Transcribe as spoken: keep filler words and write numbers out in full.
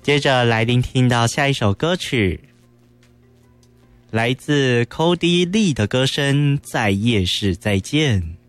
接着来聆听到下一首歌曲，来自 Cody Lee 的歌声《在夜市再见》。